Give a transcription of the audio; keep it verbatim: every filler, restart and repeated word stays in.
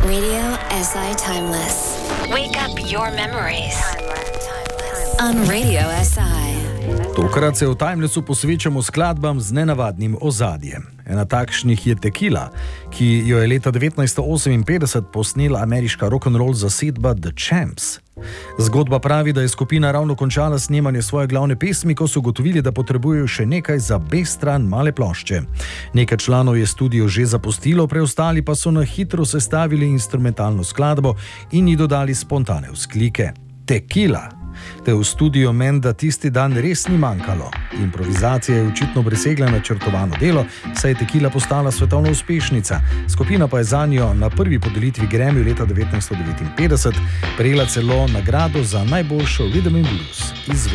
Radio S I Timeless. Wake up your memories. On Radio S I. Tokrat se v Timelessu posvečamo skladbam z nenavadnim ozadjem. Ena takšnih je Tequila, ki jo je leta devetnajststo oseminpetdeset posnela ameriška rock'n'roll zasedba The Champs. Zgodba pravi, da je skupina ravno končala snemanje svoje glavne pesmi, ko so ugotovili, da potrebujejo še nekaj za B-stran male plošče. Nekaj članov je studio že zapustilo, preostali pa so na hitro sestavili instrumentalno skladbo in ji dodali spontane vzklike. Tequila. Te v studio menda tisti dan res ni manjkalo. Improvizacija je očitno presegla načrtovano delo, saj je Tequila postala svetovna uspešnica. Skupina pa je zanjo na prvi podelitvi Grammy leta devetnajststo devetinpetdeset prejela celo nagrado za najboljšo rhythm and blues.